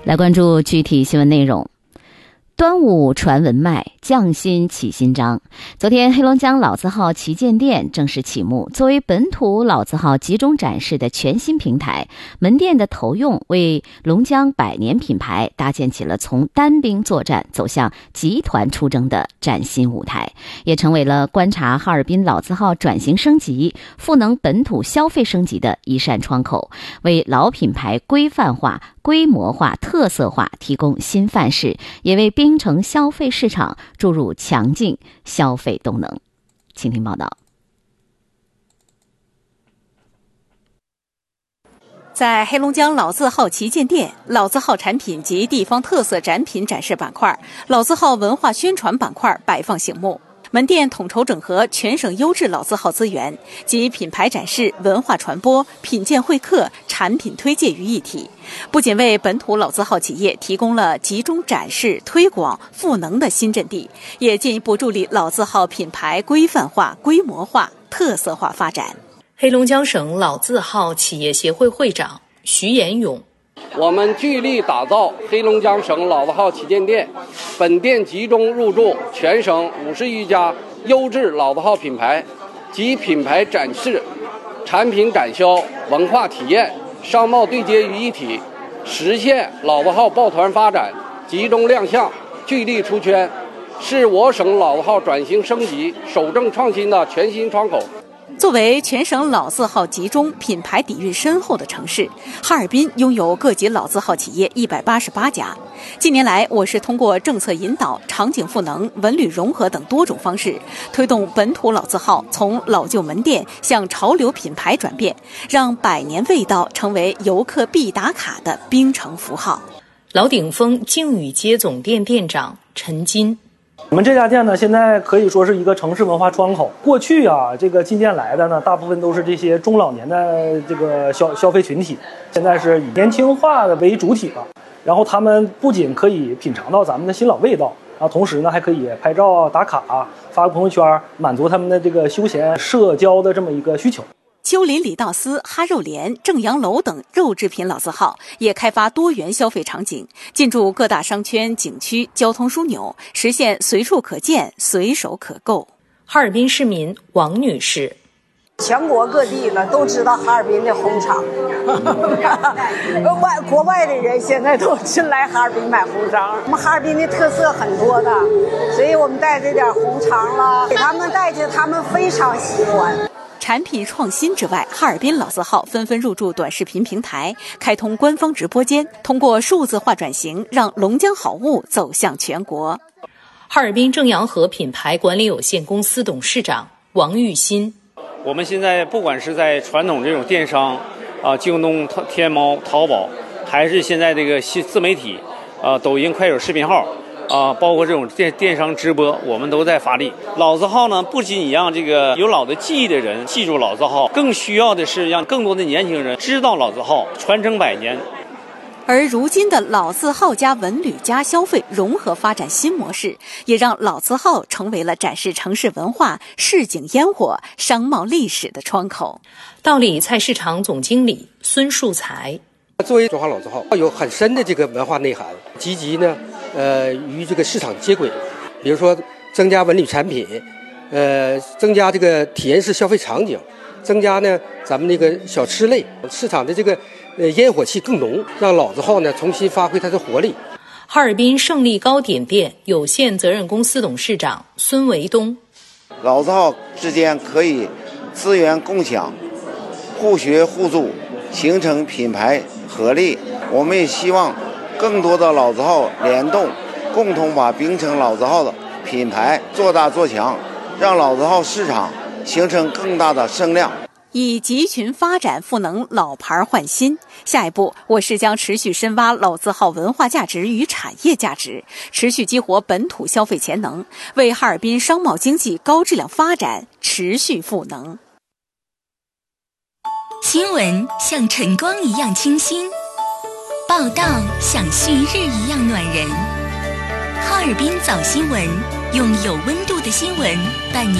来关注具体新闻内容。端午传文脉，匠心起新章。昨天，黑龙江老字号旗舰店正式启幕。作为本土老字号集中展示的全新平台，门店的投用为龙江百年品牌搭建起了从单兵作战走向集团出征的崭新舞台，也成为了观察哈尔滨老字号转型升级、赋能本土消费升级的一扇窗口，为老品牌规范化、规模化、特色化提供新范式，也为槟城消费市场注入强劲消费动能。请听报道。 在黑龙江老字号旗舰店，老字号产品及地方特色展品展示板块、老字号文化宣传板块摆放醒目。门店统筹整合全省优质老字号资源，集品牌展示、文化传播、品鉴会客、产品推介于一体，不仅为本土老字号企业提供了集中展示、推广、赋能的新阵地，也进一步助力老字号品牌规范化、规模化、特色化发展。 黑龙江省老字号企业协会会长徐延勇： 我们聚力打造黑龙江省老字号旗舰店，本店集中入驻全省50余家优质老字号品牌，集品牌展示、产品展销、文化体验、商贸对接于一体，实现老字号抱团发展、集中亮相、聚力出圈，是我省老字号转型升级、守正创新的全新窗口。 作为全省老字号集中、品牌底蕴深厚的城市，哈尔滨拥有各级老字号企业188家。近年来，我市通过政策引导、场景赋能、文旅融合等多种方式，推动本土老字号从老旧门店向潮流品牌转变，让百年味道成为游客必打卡的槟城符号。 老鼎丰靖宇街总店店长陈金： 我们这家店呢，现在可以说是一个城市文化窗口。过去啊，这个进店来的呢，大部分都是这些中老年的这个消费群体，现在是以年轻化的为主体了。然后他们不仅可以品尝到咱们的新老味道，然后同时呢，还可以拍照打卡、发朋友圈，满足他们的这个休闲社交的这么一个需求。 丘陵李道司、哈肉联、正阳楼等肉制品老字号也开发多元消费场景，进驻各大商圈、景区，交通枢纽，实现随处可见、随手可购。 哈尔滨市民王女士： 全国各地呢都知道哈尔滨的红肠，国外的人现在都进来哈尔滨买红肠。我们哈尔滨的特色很多的，所以我们带这点红肠了，给他们带去，他们非常喜欢。 产品创新之外，哈尔滨老字号纷纷入驻短视频平台，开通官方直播间，通过数字化转型，让龙江好物走向全国。 哈尔滨正阳河品牌管理有限公司董事长王玉新： 我们现在不管是在传统这种电商京东、天猫、淘宝，还是现在这个新自媒体抖音、快手视频号包括这种电商直播，我们都在发力。老字号呢，不仅让这个有老的记忆的人记住老字号，更需要的是让更多的年轻人知道老字号，传承百年。 而如今的老字号加文旅加消费融合发展新模式，也让老字号成为了展示城市文化、市井烟火、商贸历史的窗口。 道里菜市场总经理孙树才： 作为中华老字号，有很深的这个文化内涵，积极呢与这个市场接轨，比如说增加文旅产品，增加这个体验式消费场景，增加呢咱们那个小吃类市场的这个烟火气更浓，让老字号呢重新发挥它的活力。 哈尔滨胜利糕点店有限责任公司董事长孙维东： 老字号之间可以资源共享、互学互助，形成品牌合力。我们也希望更多的老字号联动，共同把槟城老字号的品牌做大做强，让老字号市场形成更大的声量。 以集群发展赋能老牌换新。下一步，我市将持续深挖老字号文化价值与产业价值，持续激活本土消费潜能，为哈尔滨商贸经济高质量发展持续赋能。 新闻像晨光一样清新，报道像旭日一样暖人。哈尔滨早新闻，用有温度的新闻伴你